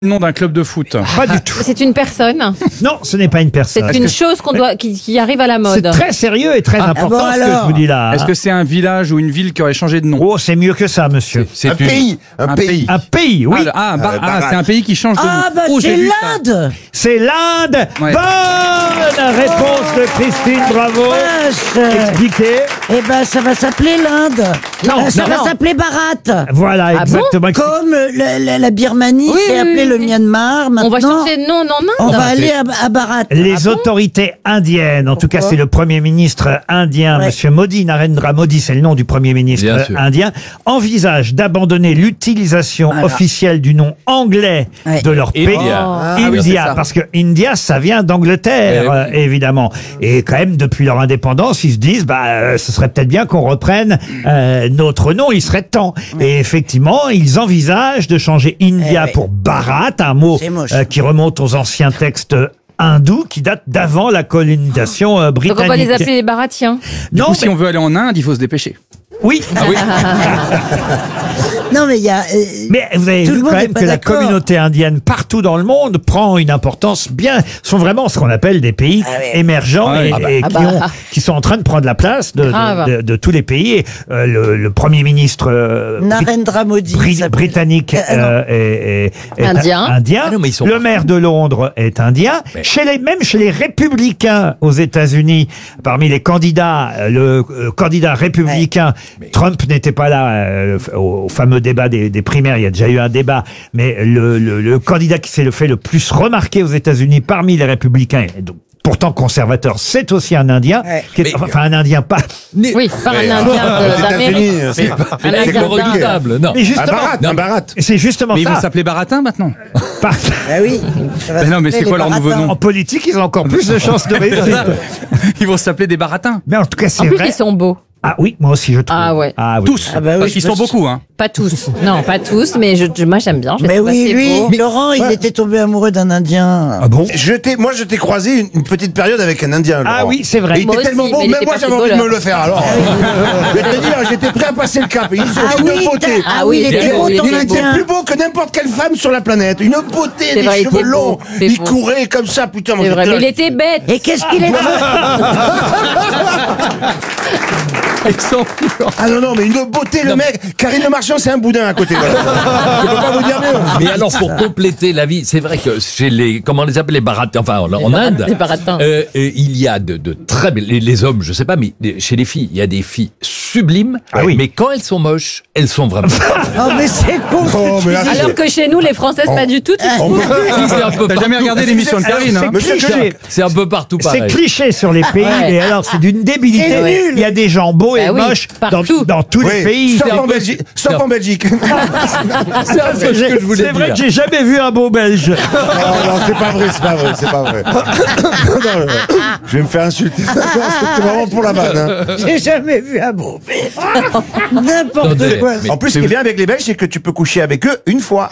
Le nom d'un club de foot. Pas du tout. C'est une personne. Non, ce n'est pas une personne. C'est une chose qui arrive à la C'est mode. très sérieux et très important ce que je vous dis là. Est-ce que c'est un village ou une ville qui aurait changé de nom? Oh, c'est mieux que ça, monsieur. Un pays. Un pays, oui. C'est un pays qui change de nom. Ah, bah Oh, j'ai c'est vu ça. l'Inde. C'est l'Inde. Ouais. Bonne réponse de Christine, bravo. Vache. Expliquez. Eh ben, ça va s'appeler l'Inde. Non, Ça non. va s'appeler Bharat. Voilà, Ah bon exactement. Comme la Birmanie Oui, s'est oui, appelée oui. le Myanmar. On va Maintenant, changer de nom en on Inde. va aller à Bharat. Les autorités indiennes, en tout cas c'est le Premier ministre indien, Ouais. Monsieur Modi, Narendra Modi, c'est le nom du Premier ministre Bien sûr. indien, envisagent d'abandonner l'utilisation officielle du nom anglais Ouais. de leur pays. India. Ah oui, c'est India, ça. parce que India, ça vient d'Angleterre, Eh oui. évidemment. Et quand même, depuis leur indépendance, ils se disent, ce serait peut-être bien qu'on reprenne notre nom, il serait temps. Et effectivement, ils envisagent de changer India ouais. pour Bharat, un mot C'est moche. qui remonte aux anciens textes hindous qui datent d'avant la colonisation Donc britannique. on va les appeler les Baratiens. Du Non, coup, si on veut aller en Inde, il faut se dépêcher. oui. Non, mais il y a. Mais vous avez Tout vu le quand monde même n'est pas que la d'accord. communauté indienne partout dans le monde prend une importance bien, sont vraiment ce qu'on appelle des pays Ah ouais. émergents Ah et, ouais. qui sont en train de prendre la place Grave. de tous les pays. Et, le Premier ministre Narendra Modi. s'appelle. britannique non. est Indien. indien. Ah non, mais ils sont Le pas- maire de Londres est indien. Même chez les républicains aux États-Unis, parmi les candidats, le candidat républicain, Trump n'était pas là au fameux débat des primaires. Il y a déjà eu un débat, mais le candidat qui s'est fait le plus remarqué aux États-Unis parmi les républicains, et donc pourtant conservateur, c'est aussi un Indien, Ouais. qui est, enfin un Indien pas. Oui, par un Indien d'Amérique. Un C'est Indien d'Inde. redoutable, non. Mais justement, Un Bharat. c'est justement Mais ils vont ça. s'appeler Baratin maintenant. Par- Ah oui. Ça va Mais non, mais s'appeler c'est quoi les leur nouveau Baratins. nom En politique, ils ont encore plus de chances de réussir. Ils vont s'appeler des Baratins. Mais en tout cas, c'est En plus, vrai. ils sont beaux. Ah oui, moi aussi, je trouve. Ah ouais. oui. Tous. Ah bah oui, Parce qu'ils sont beaucoup, hein. Pas tous. Non, pas tous, mais moi j'aime bien. Je les Mais trouve oui, assez lui, beaux. Laurent, il était tombé amoureux d'un Indien. Ah bon? Moi, je t'ai croisé une petite période avec un Indien. Ah Laurent. oui, c'est Et vrai. il Moi était tellement aussi, beau, mais il même était moi pas j'avais envie de me footballeur. le faire. Alors, je vais te dire, j'étais prêt à passer le cap. Ils sont d'une beauté. Ah oui, il il était est beau, beau, il ton était Il était Indien. plus beau que n'importe quelle femme sur la planète. Une beauté, C'est des vrai, il cheveux était beau, longs. c'est Il beau. courait comme ça, putain. moi, C'est vrai, j'étais mais là, il était bête. Et qu'est-ce qu'il est Ah non, non, mais une beauté, le mec. Karine Le Marchand, c'est un boudin à côté. Voilà. Je peux pas vous dire mieux. Mais alors, pour compléter la vie, c'est vrai que chez les, comment on les appelle, les baratins, enfin, en Inde, Les baratins. il y a de très belles, les hommes, je sais pas, mais chez les filles, il y a des filles sublimes, Ah oui. mais quand elles sont moches, elles sont vraiment. Oh, mais c'est con. ce Oh, que tu mais là, dis. Alors que chez nous, les Françaises, pas du tout. tu trouves C'est un peu T'as jamais regardé l'émission de Karine, hein? C'est cliché. C'est un peu partout C'est pareil. cliché sur les pays, Ouais. et alors c'est d'une débilité. C'est nul. Il y a des gens beaux et Bah oui, moches partout. dans tous les Oui, pays. sauf en Belgique. Sauf en Belgique. C'est un peu ce que je voulais C'est vrai dire. que j'ai jamais vu un beau Belge. Non, non, c'est pas vrai, c'est pas vrai, c'est pas vrai. Non, je vais me faire insulter. C'était vraiment pour la vanne. Hein. J'ai jamais vu un beau bébé. N'importe Attendez, quoi. mais- En plus, ce qui est bien avec les Belges, c'est que tu peux coucher avec eux une fois.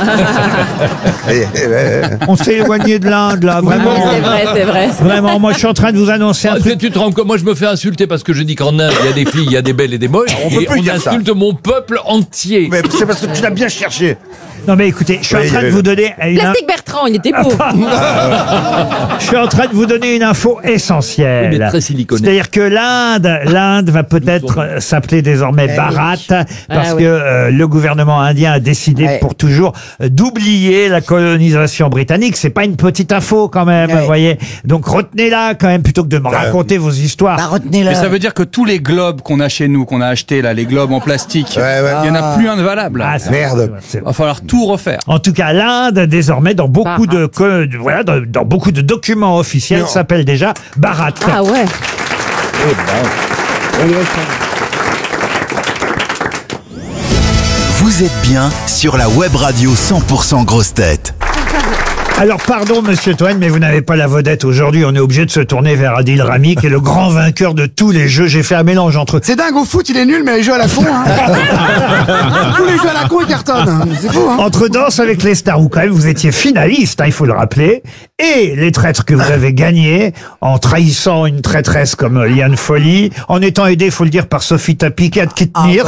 On s'est éloigné de l'Inde, là, vraiment. Oui, c'est vrai, c'est vrai. Vraiment, moi je suis en train de vous annoncer un Ah, truc. tu te rends compte, moi je me fais insulter parce que je dis qu'en Inde, il y a des filles, il y a des belles et des moches, On peut et plus on dire ça. insulte mon peuple entier. Mais c'est parce que tu l'as bien cherché. Non mais écoutez, je suis Oui, en train de oui. vous donner une... Plastique Bertrand, il était beau. Je suis en train de vous donner une info essentielle. Oui, mais très siliconée. C'est-à-dire que l'Inde va peut-être s'appeler désormais Bharat parce Ah oui. que le gouvernement indien a décidé Ouais. pour toujours d'oublier la colonisation britannique. C'est pas une petite info quand même, Ouais. vous voyez. Donc retenez-la quand même plutôt que de me raconter vos histoires. Bah, retenez-le. Mais ça veut dire que tous les globes qu'on a chez nous, qu'on a achetés là, les globes en plastique, Ouais, ouais. il y en a plus un de valable. Ah, c'est- Merde. c'est- Il va falloir tout refaire. En tout cas, l'Inde, désormais, dans beaucoup Bharat. voilà, dans beaucoup de documents officiels, Non. s'appelle déjà Bharat. Ah ouais. Vous êtes bien sur la web radio 100% Grosses Têtes. Alors, pardon, monsieur Toen, mais vous n'avez pas la vedette aujourd'hui. On est obligé de se tourner vers Adil Rami, qui est le grand vainqueur de tous les jeux. J'ai fait un mélange entre... C'est dingue, au foot, il est nul, mais les jeux à la con, hein. Tous les jeux à la con, ils cartonnent. C'est fou, hein. Entre Danse avec les stars, où quand même vous étiez finaliste, hein, il faut le rappeler, et les traîtres que vous avez gagnés, en trahissant une traîtresse comme Liane Folly, en étant aidé, il faut le dire, par Sophie Tapie, qui a de qui tenir.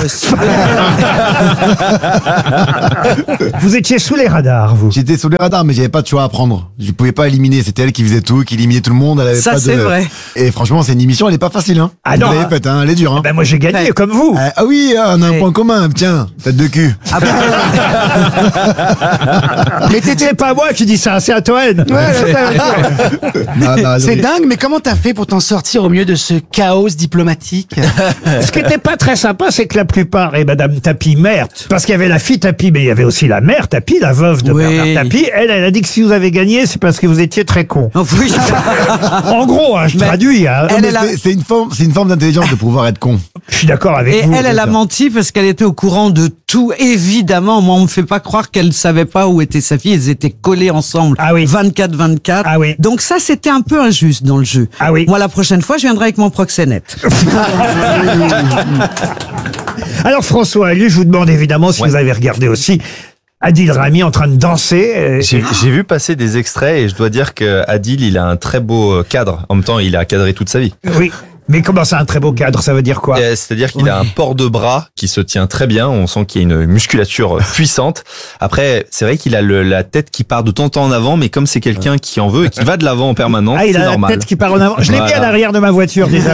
Vous étiez sous les radars, vous. J'étais sous les radars, mais j'avais pas de choix à prendre. Je pouvais pas éliminer. C'était elle qui faisait tout, qui éliminait tout le monde. Elle avait Ça, pas de... c'est vrai. Et franchement, c'est une émission, elle est pas facile, hein. Ah non, vous l'avez faite, hein. Elle est dure, hein. Ben moi j'ai gagné, comme vous. Ah oui, on a un point commun. Tiens, tête de cul. Ah bah, Mais c'est pas moi qui dis ça, c'est à Toen. C'est dingue, mais comment t'as fait pour t'en sortir au milieu de ce chaos diplomatique? Ce qui n'était pas très sympa, c'est que la plupart, et Madame Tapie, mère, parce qu'il y avait la fille Tapie, mais il y avait aussi la mère Tapie, la veuve de Oui. Bernard Tapie, elle a dit que si vous avez gagné, c'est parce que vous étiez très con. oui. En gros, hein, je traduis. Hein. Elle, Mais elle a- c'est une forme d'intelligence de pouvoir être con. Je suis d'accord avec Et vous. elle a menti parce qu'elle était au courant de tout. Évidemment, moi, on me fait pas croire qu'elle savait pas où était sa fille. Elles étaient collées ensemble. Ah oui. 24-24. Ah oui. Donc ça, c'était un peu injuste dans le jeu. Ah oui. Moi, la prochaine fois, je viendrai avec mon proxénète. Alors François, lui, je vous demande évidemment si vous avez regardé aussi Adil Rami en train de danser. J'ai vu passer des extraits et je dois dire que Adil, il a un très beau cadre. En même temps, il a cadré toute sa vie. Oui. Mais comment c'est un très beau cadre, ça veut dire quoi? C'est-à-dire qu'il a un port de bras qui se tient très bien. On sent qu'il y a une musculature puissante. Après, c'est vrai qu'il a la tête qui part de temps en temps en avant, mais comme c'est quelqu'un qui en veut et qui va de l'avant en permanence, Ah, il c'est a normal. la tête qui part en avant. Je l'ai mis à l'arrière de ma voiture déjà.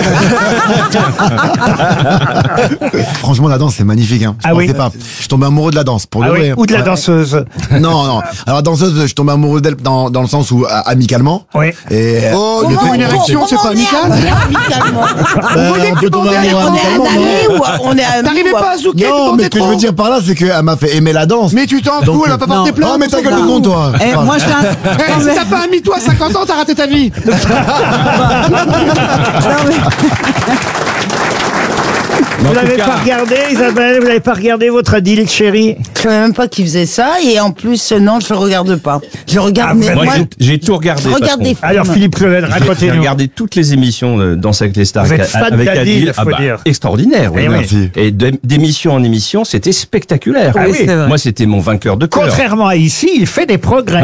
Franchement, la danse, c'est magnifique, hein. Je Ah oui. pensais pas. Je suis tombé amoureux de la danse, pour Ah de oui, vrai. ou de la Ouais. danseuse. Non. Alors, la danseuse, je suis tombé amoureux d'elle dans le sens où, amicalement. Oui. Et, Oh, il y a une érection, c'est pas amical? on peut tomber amoureux On est un amicalement, ami non? ou on est un ami T'arrivais ou- pas à zouker, Non, mais ce que je veux dire par là, c'est qu'elle m'a fait aimer la danse. Mais tu t'en fous, elle va pas porter plainte. Oh, mais ta gueule de Non. con, toi. Eh, moi, je viens... Eh, si t'as pas un mi-toi à 50 ans, t'as raté ta vie. Vous l'avez pas regardé, Isabelle? Vous l'avez pas regardé, votre Adil, chérie? Je savais même pas qu'il faisait ça et en plus non, je le regarde pas. Je regarde Ah, mais moi, moi J'ai tout regardé. je regarde des films. Alors, Philippe Claudel, J'ai racontez-nous. regardé toutes les émissions de Danse avec les stars Vous êtes avec, fan avec d'Adil, Adil. faut dire. Extraordinaire, oui. Eh oui. Merci. Et d'émission en émission, c'était spectaculaire. Ah oui, c'est vrai. Moi, c'était mon vainqueur de cœur. Contrairement à ici, il fait des progrès.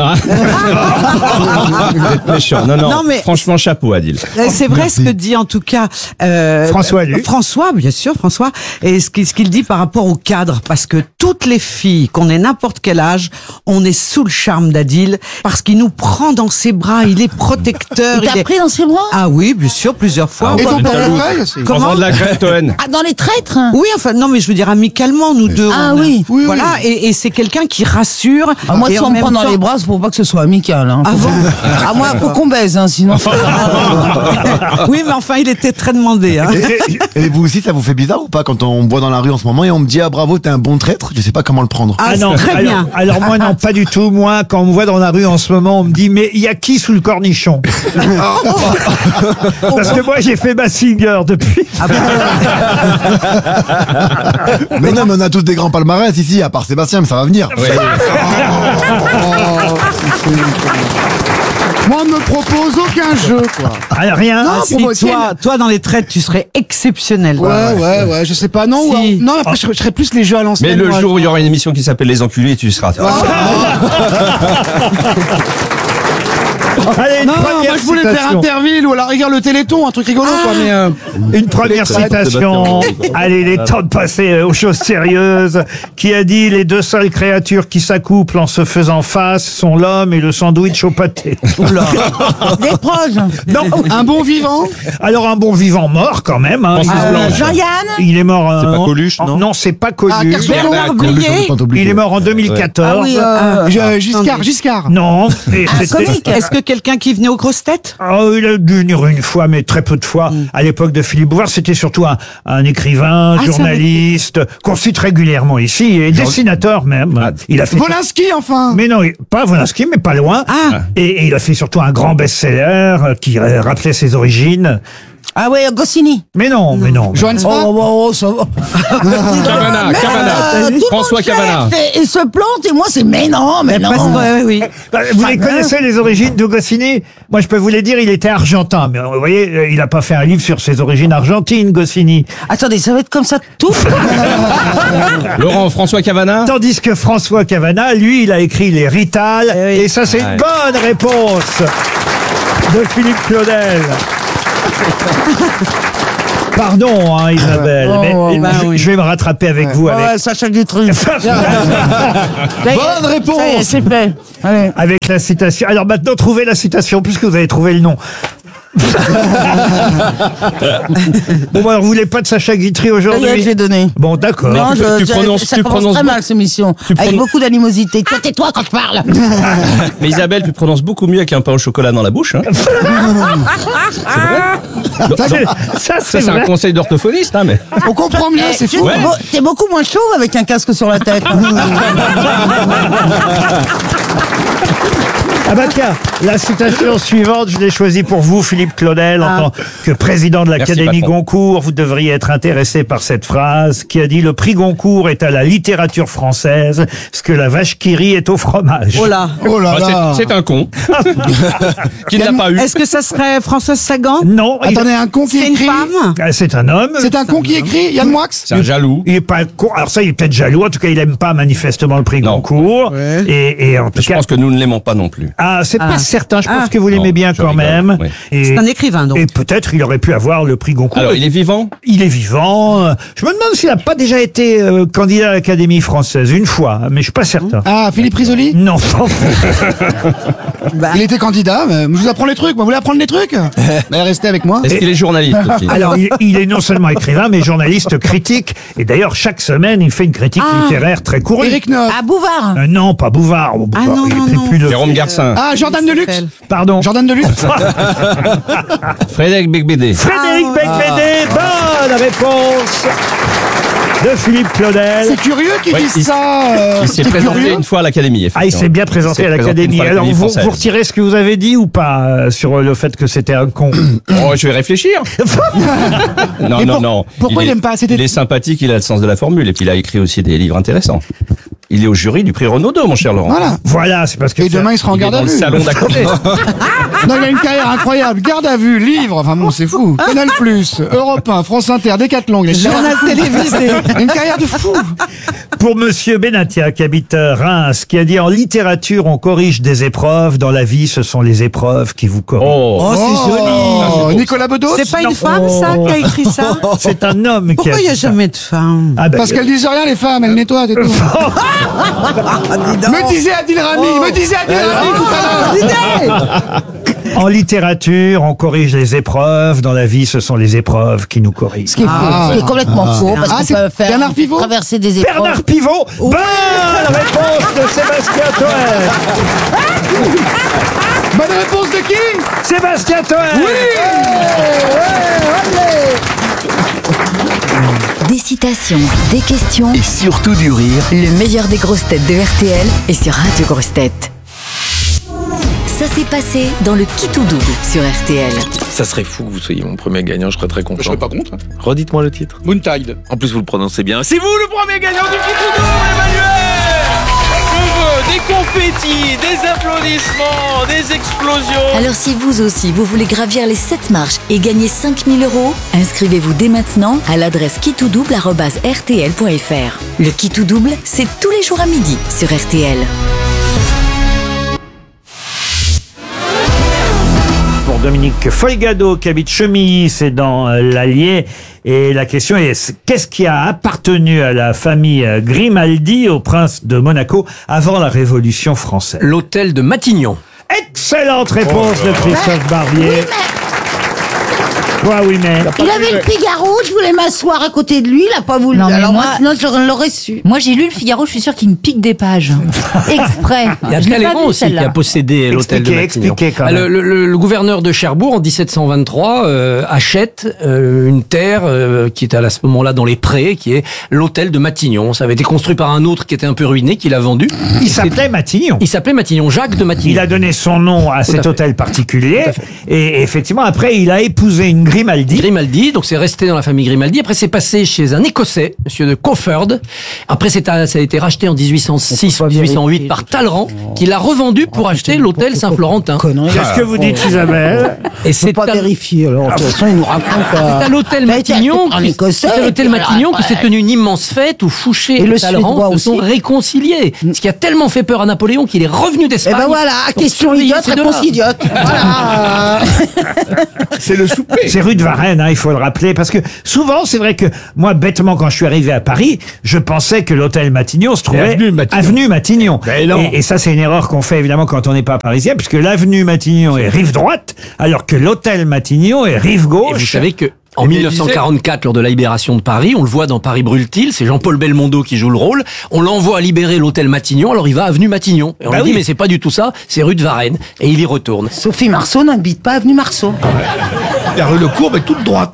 Vous êtes méchant. Non, Non, mais- franchement, chapeau, Adil. C'est vrai ce que dit en tout cas François Luc. François, bien sûr, François, et ce qu'il dit par rapport au cadre, parce que toutes les filles, qu'on ait n'importe quel âge, on est sous le charme d'Adil, parce qu'il nous prend dans ses bras, il est protecteur. Il t'a pris dans ses bras? Ah oui, bien sûr, plusieurs fois. Et Enfin, donc, t'as le aussi. Comment de la crête, Toen. Ah, dans les traîtres? Oui, enfin, non, mais je veux dire amicalement, nous deux. Ah on a- oui. Oui, Voilà, et c'est quelqu'un qui rassure. Ah, moi, et si en on me même prend dans temps- les bras, c'est pour pas que ce soit amical. Hein. Ah Faut- bon Ah, moi, faut qu'on baise, hein, sinon. Oui, mais enfin, il était très demandé. Hein. Et vous aussi, ça vous fait bizarre ou pas quand on me voit dans la rue en ce moment et on me dit, ah bravo, t'es un bon traître? Je sais pas comment le prendre. Ah, non, très alors, bien. alors moi non, pas du tout. Moi, quand on me voit dans la rue en ce moment, on me dit mais il y a qui sous le cornichon? Parce que moi j'ai fait ma singer depuis. Ah bon Mais non, mais on a tous des grands palmarès ici, à part Sébastien, mais ça va venir. Moi, on me propose aucun jeu, quoi. Ah, rien. Non, Si, pour moi, toi, dans les traites, tu serais exceptionnel. Ouais, je sais pas, non. Si. Non, après, je serais plus les jeux à l'ancienne. Mais le moi. jour où il y aura une émission qui s'appelle Les Enculés, tu seras. Allez, une Non, moi, première je voulais faire citation. Interville ou à la rigueur le Téléthon, un truc rigolo, quoi, mais Une première Les traites de citation. Bastien. Allez, il est temps de passer aux choses sérieuses. Qui a dit les deux seules créatures qui s'accouplent en se faisant face sont l'homme et le sandwich au pâté. Des proches. Non. un bon vivant. Alors un bon vivant mort quand même. Hein. Jean-Yann. Il est mort. C'est pas Coluche, non Non, c'est pas Ah, Coluche. Kersozon. Bernard Blier. Il est mort en 2014. Ah oui, Giscard. Non. Et un c'était- comique. Est-ce que quelqu'un qui venait aux grosses têtes? Oh, il a dû venir une fois, mais très peu de fois. À l'époque de Philippe Bouvard, c'était surtout un écrivain, Ah, journaliste, qu'on cite régulièrement ici, et dessinateur même. Il a fait... Volinsky, enfin. Mais non, pas Volinsky, mais pas loin. Ah. Et il a fait surtout un grand best-seller qui rappelait ses origines. Ah ouais, Goscinny. Mais non. Johann Spa. Ça va. Cavana, tout le François monde Cavana. Il se plante et moi c'est mais non. Oui. Vous les connaissez, les origines de Goscinny? Moi, je peux vous les dire, il était argentin. Mais vous voyez, il n'a pas fait un livre sur ses origines argentines, Goscinny. Attendez, ça va être comme ça tout. Laurent, François Cavana. Tandis que François Cavana, lui, il a écrit Les Rital. Et ça, c'est une bonne réponse de Philippe Claudel. Pardon, hein, Isabelle, mais je vais me rattraper avec vous. Ouais, Sacha Guitry. Bonne réponse. Ça y est, c'est fait. Allez. Avec la citation. Alors maintenant, trouvez la citation, puisque vous avez trouvé le nom. Bon, alors, vous voulez pas de Sacha Guitry Ça y est, aujourd'hui? j'ai donné. Bon, d'accord. Non, ça tu commence prononces très mal, cette émission. Avec beaucoup d'animosité. Toi, tais-toi quand je parle. Mais Isabelle, tu prononces beaucoup mieux avec un pain au chocolat dans la bouche. Hein. Ça, C'est un vrai. conseil d'orthophoniste, hein, mais. On comprend mieux, c'est fou. T'es beaucoup moins chauve avec un casque sur la tête. Ah bah tiens, la citation suivante, je l'ai choisie pour vous, Philippe Claudel, en tant que président de l'Académie patron. Goncourt. Vous devriez être intéressé par cette phrase qui a dit « Le prix Goncourt est à la littérature française ce que la vache qui rit est au fromage. » Oh là. Oh là là. Ah, c'est un con. Qui ne l'a pas eu. Est-ce que ça serait Françoise Sagan? Non, Attendez, un con qui C'est une écrit. femme? c'est un homme. C'est un con qui écrit. Yann Moix. C'est un jaloux. Il est pas con. Alors ça, il est peut-être jaloux. En tout cas, il aime pas manifestement le prix Non. Goncourt. Ouais. Et en tout Je cas, pense que nous ne l'aimons pas non plus. c'est pas certain. Je pense Ah. que vous l'aimez Non, bien je quand rigole, même. oui. Et, C'est un écrivain, donc. et peut-être il aurait pu avoir le prix Goncourt. Alors, il est vivant? Il est vivant. Je me demande s'il n'a pas déjà été candidat à l'Académie française une fois, mais je suis pas certain. Ah, Philippe Risoli. Non. Il était candidat. Mais je vous apprends les trucs. Vous voulez apprendre les trucs? Restez avec moi. Est-ce qu'il est journaliste aussi? Alors, il est non seulement écrivain, mais journaliste critique. Et d'ailleurs, chaque semaine, il fait une critique littéraire très courte. Éric Nob. À Bouvard. Non, pas Bouvard. Bouvard, non, il non, écrit non. plus de... Jérôme Garcin. Ah, Jordan Deluxe. Pardon. Jordan Deluxe. Frédéric Becbédé. Frédéric Becbédé, bonne réponse de Philippe Claudel. C'est curieux qu'ils Ouais, disent ça. Il s'est c'est présenté curieux. une fois à l'Académie. Ah, il s'est bien présenté à l'Académie. Alors, vous française. retirez ce que vous avez dit ou pas sur le fait que c'était un con? Oh, je vais réfléchir. Non, Et non. pourquoi il aime pas? C'était- Il est sympathique, il a le sens de la formule, et puis il a écrit aussi des livres intéressants. Il est au jury du prix Renaudot, mon cher Laurent. Voilà. Voilà, c'est parce que... Et demain, il sera en Il est garde dans à le vue. salon d'à côté. Non, il a une carrière incroyable. Garde à vue, livre. Enfin bon, c'est fou. Canal+, Europe 1, France Inter, Décathlon. Il a Journal télévisé. une carrière de fou. Pour monsieur Benatia, qui habite Reims, qui a dit « En littérature, on corrige des épreuves. Dans la vie, ce sont les épreuves qui vous corrigent. Oh, c'est joli. Nicolas Bedos. C'est pas une femme, ça, qui a écrit ça? C'est un homme qui Pourquoi a il n'y a dit ça. jamais de femme? Ah ben, Parce qu'elles disent rien, les femmes, elles nettoient et tout. Me disait Adil Rami, tout à l'heure. en littérature, on corrige les épreuves. Dans la vie, ce sont les épreuves qui nous corrigent. Ce qui est, faux, ce qui est complètement faux, parce qu'on c'est peut faire Bernard Pivot traverser des épreuves. Bernard Pivot, bonne réponse de Sébastien Toen. Bonne réponse de qui? Sébastien Toen. Des citations, des questions, Et surtout du rire. le meilleur des grosses têtes de RTL est sur Radio Grosses Têtes. Ça s'est passé dans le Qui tout double sur RTL. Ça serait fou que vous soyez mon premier gagnant, je serais très content. Je serais pas contre. Redites-moi le titre. Moontide. En plus, vous le prononcez bien. C'est vous le premier gagnant du Qui tout double, Emmanuel! Je veux des confettis, des applaudissements, des explosions. Alors si vous aussi, vous voulez gravir les 7 marches et gagner 5 000 €, inscrivez-vous dès maintenant à l'adresse quittoudoudouble@rtl.fr. Le Qui tout double, c'est tous les jours à midi sur RTL. Pour Dominique Folgado, qui habite Chemilly, c'est dans l'Allier. Et la question est, qu'est-ce qui a appartenu à la famille Grimaldi, au prince de Monaco, avant la Révolution française? L'hôtel de Matignon. Excellente réponse de Christophe Barbier. Quoi, oui, mais... Il avait le Figaro, je voulais m'asseoir à côté de lui, il a pas voulu. Non, mais Alors moi- sinon je l'aurais su. Moi, j'ai lu le Figaro, je suis sûre qu'il me pique des pages. Exprès. Il y a Je l'ai pas Talleyrand vu, aussi qui celle-là. a possédé l'hôtel de Matignon. Expliquez quand même. Le gouverneur de Cherbourg, en 1723, achète une terre qui est à ce moment-là dans les prés, qui est l'hôtel de Matignon. Ça avait été construit par un autre qui était un peu ruiné, qui l'a vendu. Il s'appelait Matignon. Il s'appelait Matignon, Jacques de Matignon. Il a donné son nom à cet fait. hôtel particulier. Tout à fait. Et effectivement, après, il a épousé une Grimaldi, donc c'est resté dans la famille Grimaldi. Après, c'est passé chez un Écossais, monsieur de Crawford. Après, ça a été racheté en 1806 ou 1808 par Talleyrand, qui l'a revendu pour acheter l'hôtel Saint-Florentin. Qu'est-ce que vous dites, Isabelle? Et c'est pas vérifié. Alors, de toute façon, il nous raconte. C'est à l'hôtel Matignon. C'est à l'hôtel Matignon que s'est tenue une immense fête où Fouché et Talleyrand se sont réconciliés. Ce qui a tellement fait peur à Napoléon qu'il est revenu d'Espagne. Et ben voilà, question idiote, réponse idiote. Voilà. C'est le souper. C'est rue de Varennes, il faut le rappeler, parce que souvent, c'est vrai que moi, bêtement, quand je suis arrivé à Paris, je pensais que l'hôtel Matignon se trouvait avenue Matignon. Et ça, c'est une erreur qu'on fait évidemment quand on n'est pas parisien, puisque l'avenue Matignon est rive droite, alors que l'hôtel Matignon est rive gauche. Et vous savez que en 1944, lors de la libération de Paris, on le voit dans Paris brûle-t-il, c'est Jean-Paul Belmondo qui joue le rôle, on l'envoie à libérer l'hôtel Matignon, alors il va avenue Matignon. Et on lui dit, mais c'est pas du tout ça, c'est rue de Varennes. Et il y retourne. Sophie Marceau n'habite pas avenue Marceau. La rue Le Courbe est toute droite.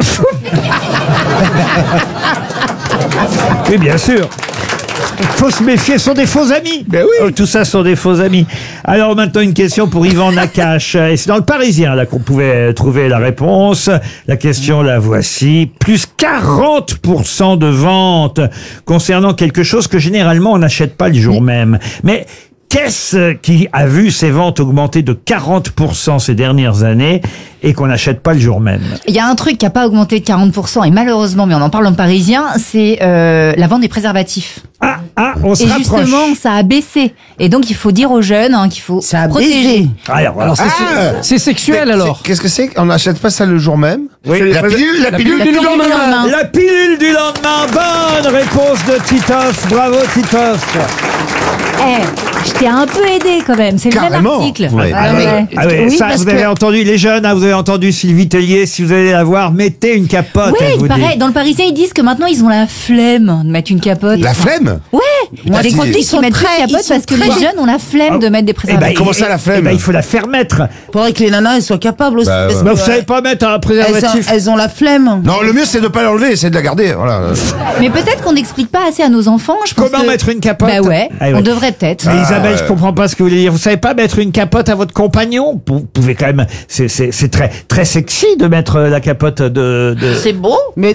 Oui, bien sûr. Faut se méfier, ce sont des faux amis. Tout ça sont des faux amis. Alors maintenant une question pour Yvan Nakache. Et c'est dans le Parisien là qu'on pouvait trouver la réponse. La question la voici. Plus 40% de ventes concernant quelque chose que généralement on n'achète pas le jour même. Mais qu'est-ce qui a vu ses ventes augmenter de 40% ces dernières années et qu'on n'achète pas le jour même? Il y a un truc qui n'a pas augmenté de 40%, et malheureusement, mais on en parle en parisien, c'est la vente des préservatifs. On se et rapproche. justement, ça a baissé. Et donc, il faut dire aux jeunes qu'il faut protéger. Alors c'est sexuel alors. Qu'est-ce que c'est? On n'achète pas ça le jour même? Oui. La pilule du lendemain. La pilule du lendemain. Bonne réponse de Titoff. Bravo Titoff. Je t'ai un peu aidé quand même. C'est le même article. Oui. Oui, ça, parce vous avez que- entendu les jeunes, vous avez entendu Sylvie Tellier. Si vous allez la voir, mettez une capote. Oui, elle vous il paraît. dit. Dans le Parisien, ils disent que maintenant, ils ont la flemme de mettre une capote. La flemme? Ouais. Moi, Les chroniques, ils mettent pas de capote parce que les jeunes ont la flemme de mettre des préservatifs. Il faut la faire mettre. Faudrait que les nanas elles soient capables aussi. parce Mais que, vous savez pas mettre un préservatif. elles ont la flemme. Non, le mieux c'est de pas l'enlever, c'est de la garder. Voilà. Mais peut-être qu'on n'explique pas assez à nos enfants. Je pense Comment que- mettre une capote? Bah ouais, Ah ouais. on devrait peut-être. Mais Isabelle, je comprends pas ce que vous voulez dire. Vous savez pas mettre une capote à votre compagnon? Vous pouvez quand même. C'est très très sexy de mettre la capote de. C'est beau, mais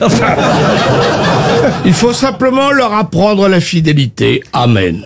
Il faut simplement leur apprendre la fidélité. Amen.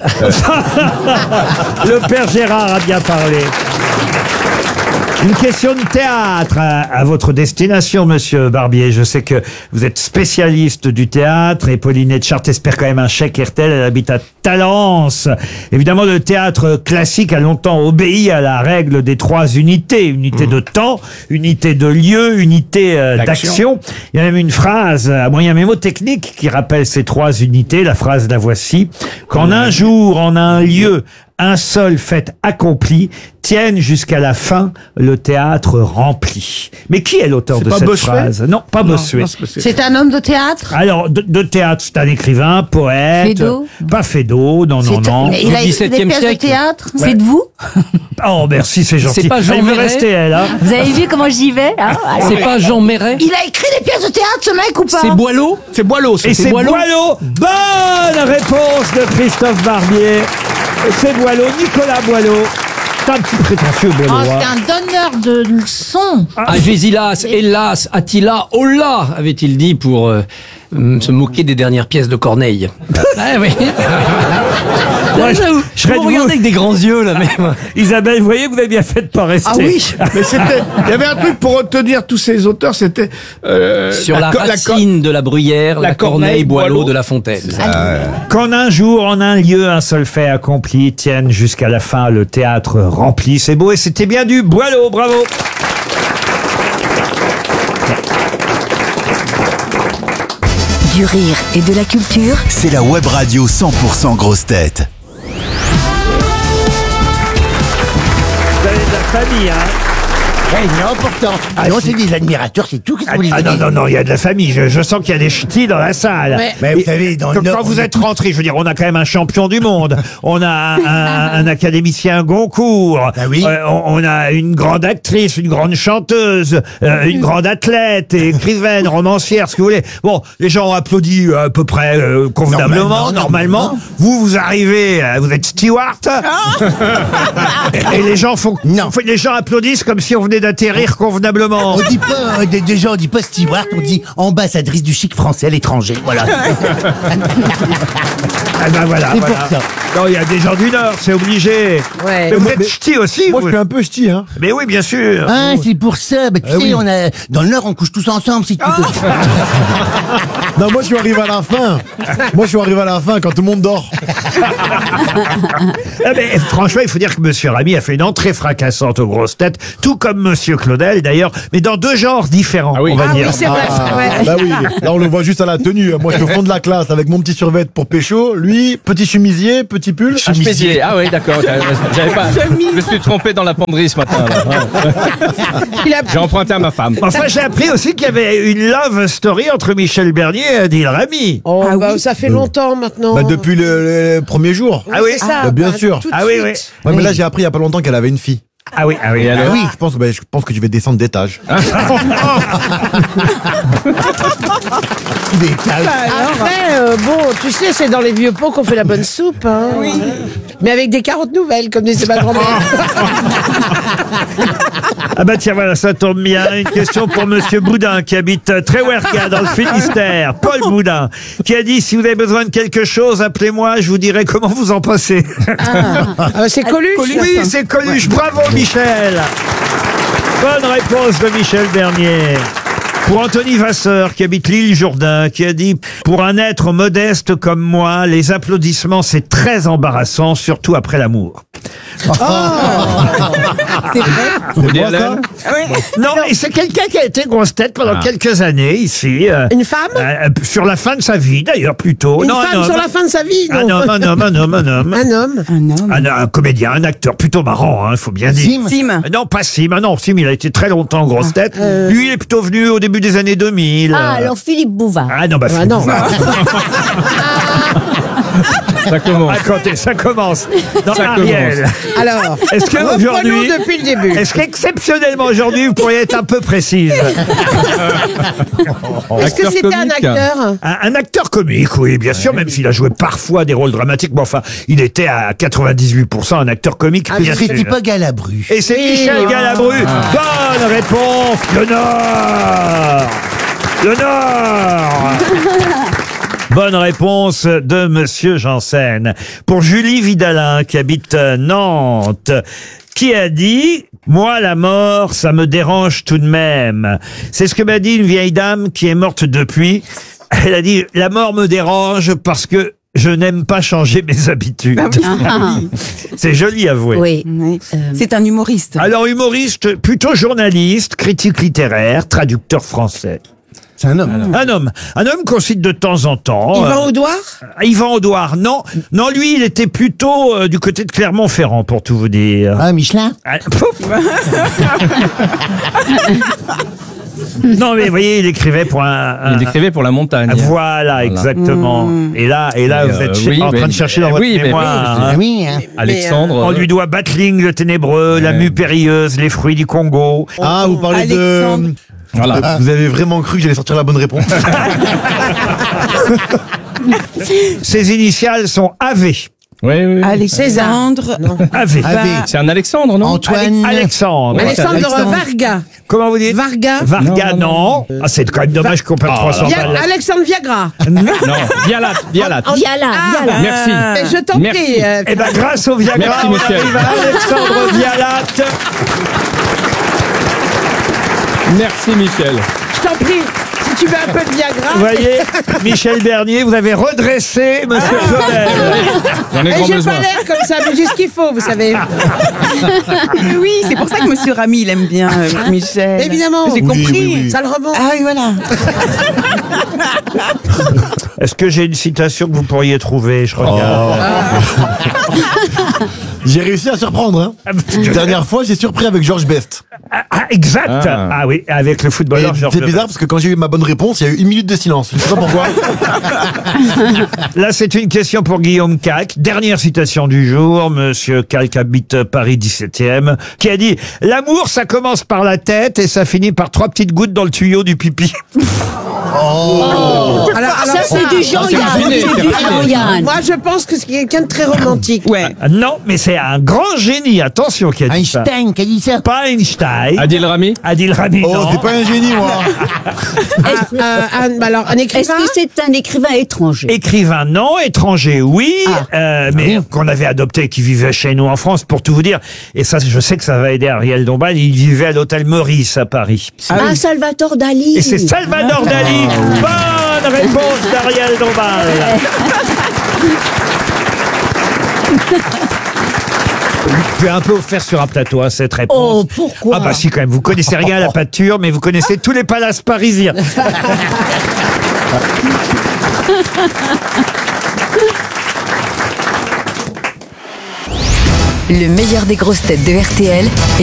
Le père Gérard a bien parlé. Une question de théâtre à votre destination, monsieur Barbier. Je sais que vous êtes spécialiste du théâtre et Pauline Etchart espère quand même un chèque RTL. Elle habite à Talence. Évidemment, le théâtre classique a longtemps obéi à la règle des 3 unités. Unité de temps, unité de lieu, unité d'action. Il y a même une phrase à moyen mémotechnique qui rappelle ces 3 unités. La phrase, la voici. Qu'en un jour, en un lieu, un seul fait accompli, tienne jusqu'à la fin le théâtre rempli. Mais qui est l'auteur de pas cette Bossuet? phrase? Non, pas Bossuet. c'est un homme de théâtre. Alors, de théâtre, c'est un écrivain, poète. Fédot? Pas Fédot, non. Mais il a écrit des 17e pièces de siècle. théâtre. C'est de vous? Oh, merci, c'est gentil. C'est pas Jean Elle veut Marais rester, elle, hein. Vous avez vu comment j'y vais hein C'est pas Jean Marais. Il a écrit des pièces de théâtre, ce mec ou pas? C'est Boileau. C'est Boileau. Et c'est Boileau. Bonne réponse de Christophe Barbier. C'est Boileau, Nicolas Boileau. C'est un petit prétentieux, Boileau. Oh, hein. c'est un donneur de leçons. Agésilas, hélas, Attila, Holla, avait-il dit pour se moquer des dernières pièces de Corneille. Ah oui. Ouais, Je serais de vous regardez vous. avec des grands yeux là même. Isabelle, vous voyez, vous avez bien fait de pas rester. Ah oui. Mais il y avait un truc pour retenir tous ces auteurs, c'était Sur la racine de la bruyère, la Corneille, Boileau de la Fontaine. Qu'en un jour, en un lieu, un seul fait accompli, tienne jusqu'à la fin le théâtre rempli. C'est beau et c'était bien du Boileau, bravo. Du rire et de la culture. C'est la web radio 100% grosse tête. Vous avez de la famille, hein? Non, pourtant. Ah, non, si. c'est des admirateurs, c'est tout. Qu'est-ce que vous voulez non, dire? non, il y a de la famille. Je sens qu'il y a des ch'tis dans la salle. Mais vous savez, dans le Quand Nord, vous on êtes rentrés, je veux dire, on a quand même un champion du monde. On a un académicien Goncourt. On a une grande actrice, une grande chanteuse, une grande athlète, écrivaine, romancière, ce que vous voulez. Bon, les gens ont applaudi à peu près convenablement, normalement. Vous arrivez, vous êtes steward. Et les gens les gens applaudissent comme si on venait demandé d'atterrir convenablement. On dit pas, déjà on dit pas steward, on dit ambassadrice du chic français à l'étranger. Voilà. Ah ben voilà. C'est voilà. pour ça. Non, il y a des gens du Nord, c'est obligé. Ouais. Mais vous êtes ch'ti aussi. Moi, vous. je suis un peu ch'ti, hein. Mais oui, bien sûr. Ah, c'est pour ça. Bah, tu sais, oui. on a dans le Nord, on couche tous ensemble, si tu veux. Non, moi, je suis arrivé à la fin. Moi, je suis arrivé à la fin quand tout le monde dort. Ah, mais franchement, il faut dire que Monsieur Ramy a fait une entrée fracassante aux grosses têtes, tout comme Monsieur Claudel d'ailleurs, mais dans deux genres différents, on va dire. oui, c'est vrai. Bah oui, là, on le voit juste à la tenue. Moi, je suis au fond de la classe avec mon petit survêt pour pécho. Lui, petit chemisier, petit pull. Chemisier. Ah oui, d'accord. J'avais pas. Je me suis trompé dans la penderie ce matin. là. J'ai emprunté à ma femme. Enfin, j'ai appris aussi qu'il y avait une love story entre Michel Bernier et Adil Rami. Oh, ça fait longtemps maintenant. Bah, depuis le premier jour. Ah oui, c'est ça. Bah, bien sûr. Tout de Ah oui, oui. suite. Ouais, mais là, j'ai appris il y a pas longtemps qu'elle avait une fille. Ah oui, ah oui. Et alors, je pense que je vais descendre d'étage. Après, bon, tu sais, c'est dans les vieux pots qu'on fait la bonne soupe. Hein. Oui. Mais avec des carottes nouvelles, comme disait ma grand-mère. Ah bah tiens, voilà, ça tombe bien. Une question pour Monsieur Boudin, qui habite Tréwerka, dans le Finistère. Paul Boudin, qui a dit, si vous avez besoin de quelque chose, appelez-moi, je vous dirai comment vous en passez. C'est Coluche. Oui, c'est Coluche. Bravo, Michel. Bonne réponse de Michel Bernier. Pour Anthony Vasseur, qui habite l'île Jourdain, qui a dit « Pour un être modeste comme moi, les applaudissements, c'est très embarrassant, surtout après l'amour. » C'est vrai. Woody Allen. Non, et c'est quelqu'un qui a été grosse tête pendant quelques années ici. Une femme Sur la fin de sa vie, d'ailleurs, plutôt. Une Non, femme un sur homme. la fin de sa vie, non? Un homme. Un homme. Un comédien, un acteur plutôt marrant, il faut bien dire. Sim. Non, pas Sim. Ah non, Sim, il a été très longtemps en grosse tête. Lui, il est plutôt venu au début des années 2000. Ah, alors Philippe Bouvard. Ah non, bah Philippe non. Bouvard. Ça commence. Ah, quand ça commence. Non, Ça Ariel. Alors, Est-ce que reprenons aujourd'hui, depuis le début. est-ce qu'exceptionnellement aujourd'hui, vous pourriez être un peu précise? Est-ce que c'était un acteur? Un acteur comique, oui, bien sûr, même s'il a joué parfois des rôles dramatiques, mais enfin, il était à 98% un acteur comique. Ah, bien sûr. c'était pas Galabru. Et c'est Michel Galabru. Bonne réponse. Le Nord. Le Nord. Bonne réponse de Monsieur Janssen. Pour Julie Vidalin, qui habite Nantes, qui a dit « Moi, la mort, ça me dérange tout de même. » C'est ce que m'a dit une vieille dame qui est morte depuis. Elle a dit « La mort me dérange parce que je n'aime pas changer mes habitudes. » C'est joli, avoué. Oui. C'est un humoriste. Alors, humoriste, plutôt journaliste, critique littéraire, traducteur français. C'est un homme. Un homme qu'on cite de temps en temps. Yvan Audouard? Yvan Audouard, non. Non, lui, il était plutôt du côté de Clermont-Ferrand, pour tout vous dire. Ah, Michelin? Non, mais vous voyez, il écrivait pour Il écrivait pour la montagne. Voilà, exactement. Et là, vous êtes en train de chercher dans votre mémoire. Ah oui, hein. Alexandre. On lui doit Battling, le ténébreux, la mue périlleuse, les fruits du Congo. Ah, vous parlez Alexandre. de... Voilà. Vous avez vraiment cru que j'allais sortir la bonne réponse? Ses initiales sont AV. Oui. Alexandre. AV. C'est un Alexandre, non? Antoine. Alexandre. Alexandre Varga. Comment vous dites? Varga. Varga, non. Ah, c'est quand même dommage qu'on perde 300 balles. Alexandre Viagra. Non. Vialat. Viala. Merci. Mais je t'en Merci. prie. Eh ben, grâce au Viagra, Merci, on Michel. arrive à Alexandre Vialat. Merci, Michel. Je t'en prie. Si tu veux un peu de Viagra. Vous voyez, Michel Bernier, vous avez redressé Monsieur Claudel. J'en ai Et grand j'ai besoin. pas l'air comme ça, mais juste ce qu'il faut, vous savez. Oui, c'est pour ça que Monsieur Ramy, il aime bien Michel. Évidemment. J'ai compris. Ça le remonte. Ah oui, voilà. Est-ce que j'ai une citation que vous pourriez trouver? Je regarde. J'ai réussi à surprendre. Hein. La dernière fois, j'ai surpris avec Georges Best. Ah, exact. Ah oui, avec le footballeur Georges C'est Best. bizarre parce que quand j'ai eu ma bonne réponse, il y a eu 1 minute de silence. Je sais pas pourquoi. Là, c'est une question pour Guillaume Calque. Dernière citation du jour. Monsieur Calque habite Paris 17e, qui a dit « L'amour, ça commence par la tête et ça finit par 3 petites gouttes dans le tuyau du pipi. » Ça, c'est du Jean-Yann. Moi, je pense que c'est quelqu'un de très romantique. Non, mais c'est un grand génie, attention, qui a dit ça. Einstein qui a dit ça. Pas Einstein. Adil Rami. Adil Rami, Oh, non. c'est pas un génie, moi. Alors, un écrivain. Est-ce que c'est un écrivain étranger? Écrivain, non. Étranger, oui. Mais qu'on avait adopté, qui vivait chez nous en France, pour tout vous dire. Et ça, je sais que ça va aider Ariel Dombal. Il vivait à l'hôtel Maurice à Paris. Salvatore Dali. Et c'est Salvador Dali. Bonne réponse d'Ariel Dombal. Vous pouvez un peu vous faire sur un plateau, hein, cette réponse. Oh, pourquoi? Ah bah si, quand même. Vous connaissez rien à la pâture, mais vous connaissez tous les palaces parisiens. Le meilleur des grosses têtes de RTL est